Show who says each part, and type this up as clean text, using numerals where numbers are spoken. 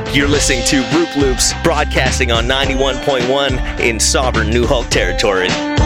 Speaker 1: You're listening to Roop Loops, broadcasting on 91.1 in sovereign New Hulk territory.